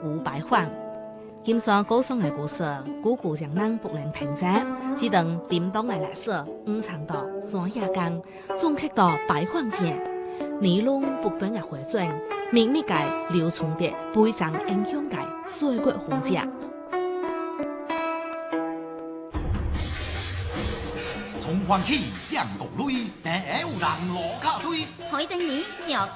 湖白晃。金山高松的故事，古古让人不能平静。这段叮当的历史，藏到山野间，总刻到白晃前，年轮不断的回转，秘密界流传着非常影响界岁月风景。 从欢喜降落泪，地有人落脚吹。 海灯谜小